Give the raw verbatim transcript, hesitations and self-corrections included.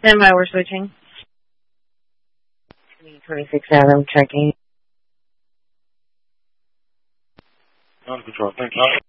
Stand by, we're switching. twenty-six Adam checking. On control, thank you.